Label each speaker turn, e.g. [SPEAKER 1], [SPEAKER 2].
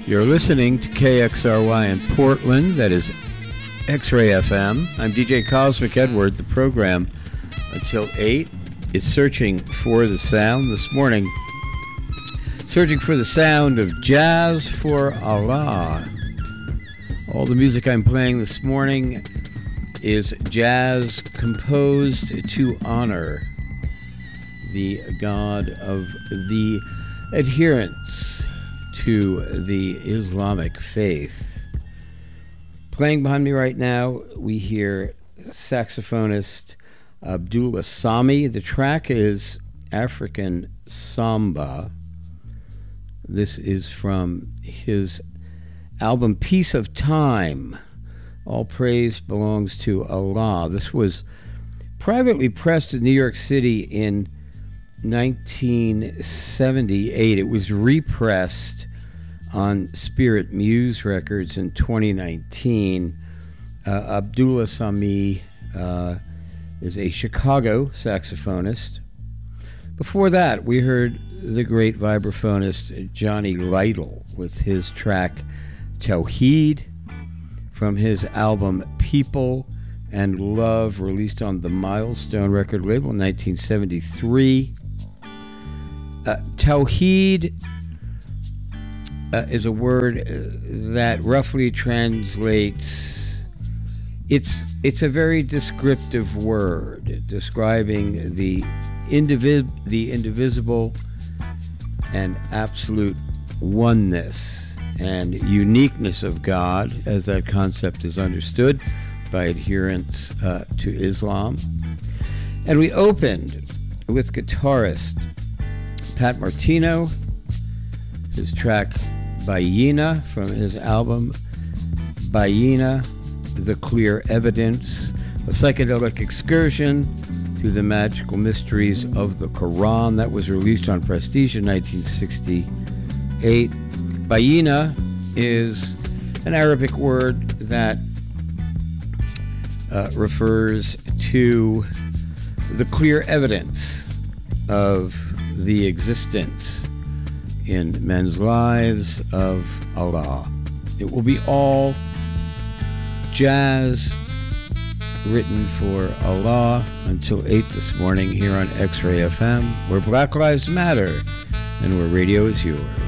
[SPEAKER 1] You're listening to KXRY in Portland, that is X-Ray FM. I'm DJ Cosmic Edward. The program until 8 is searching for the sound. This morning, searching for the sound of Jazz for Allah. All the music I'm playing this morning is jazz composed to honor the God of the adherents to the Islamic faith. Playing behind me right now, we hear saxophonist Abdullah Sami. The track is African Samba. This is from his album Piece of Time. All praise belongs to Allah. This was privately pressed in New York City in 1978. It was repressed on Spirit Muse Records in 2019. Abdullah Sami is a Chicago saxophonist. Before that, we heard the great vibraphonist Johnny Lytle with his track Tawheed from his album People and Love, released on the Milestone record label in 1973. Tawheed is a word that roughly translates, it's a very descriptive word describing the indivisible and absolute oneness and uniqueness of God, as that concept is understood by adherents to Islam. And we opened with guitarist Pat Martino, his track Bayina from his album Bayina, The Clear Evidence, a psychedelic excursion through the magical mysteries of the Quran. That was released on Prestige in 1968. Bayina is an Arabic word that refers to the clear evidence of the existence in men's lives of Allah. It will be all jazz written for Allah until 8 this morning here on X-Ray FM, where Black Lives Matter and where radio is yours.